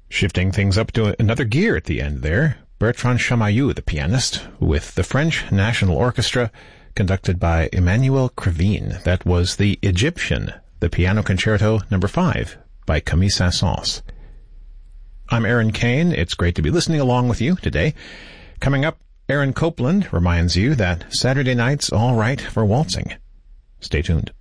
Shifting things up to another gear at the end there, Bertrand Chamayou, the pianist, with the French National Orchestra, conducted by Emmanuel Krivine. That was the Egyptian, the Piano Concerto No. 5 by Camille Saint-Saëns. I'm Aaron Kane. It's great to be listening along with you today. Coming up, Aaron Copland reminds you that Saturday night's all right for waltzing. Stay tuned.